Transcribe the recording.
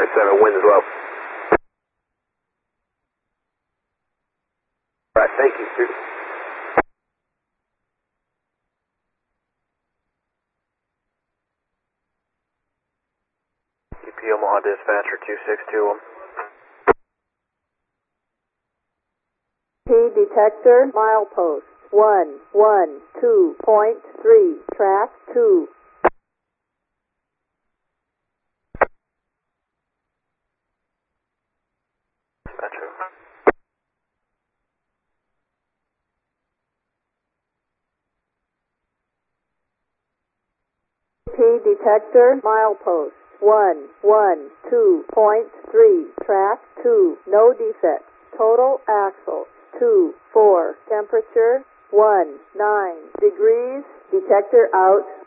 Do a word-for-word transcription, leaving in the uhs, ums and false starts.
five seven, winds low. All right, thank you, sir. U P Omaha Dispatcher two six two one. P detector, milepost one one two point three, track two. Dispatcher. P detector, milepost one one two point three, track two, no defects. Total axle two four, temperature one nine degrees, detector out.